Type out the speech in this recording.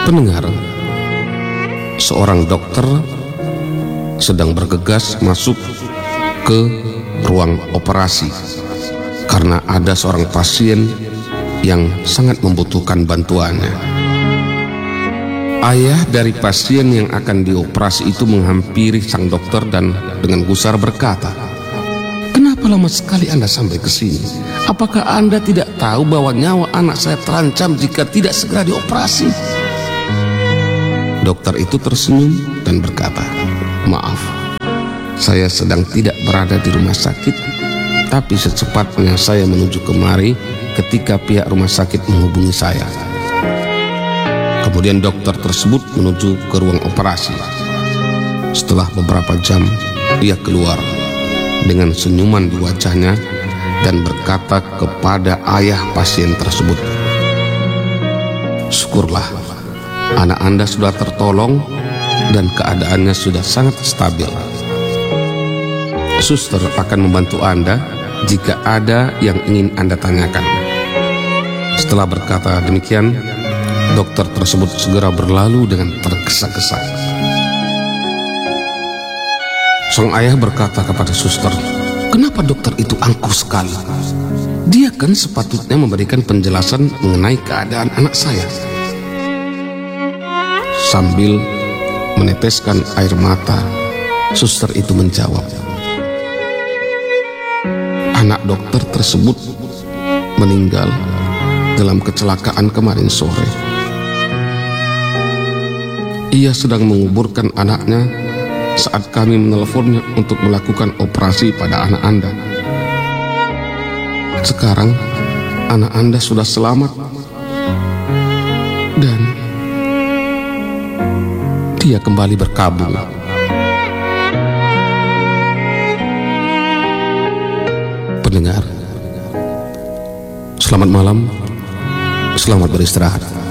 Pendengar, seorang dokter sedang bergegas masuk ke ruang operasi karena ada seorang pasien yang sangat membutuhkan bantuannya. Ayah dari pasien yang akan dioperasi itu menghampiri sang dokter dan dengan gusar berkata, "Kenapa lama sekali Anda sampai ke sini? Apakah Anda tidak tahu bahwa nyawa anak saya terancam jika tidak segera dioperasi?" Dokter itu tersenyum dan berkata, "Maaf, saya sedang tidak berada di rumah sakit, tapi secepatnya saya menuju kemari ketika pihak rumah sakit menghubungi saya." Kemudian dokter tersebut menuju ke ruang operasi. Setelah beberapa jam, ia keluar dengan senyuman di wajahnya dan berkata kepada ayah pasien tersebut, "Syukurlah, anak Anda sudah tertolong dan keadaannya sudah sangat stabil. Suster akan membantu Anda jika ada yang ingin Anda tanyakan." Setelah berkata demikian, dokter tersebut segera berlalu dengan tergesa-gesa. Sang ayah berkata kepada suster, "Kenapa dokter itu angkuh sekali? Dia kan sepatutnya memberikan penjelasan mengenai keadaan anak saya." Sambil meneteskan air mata, suster itu menjawab, "Anak dokter tersebut meninggal dalam kecelakaan kemarin sore. Ia sedang menguburkan anaknya saat kami meneleponnya untuk melakukan operasi pada anak Anda. Sekarang anak Anda sudah selamat dan dia kembali berkabung." Pendengar, selamat malam, selamat beristirahat.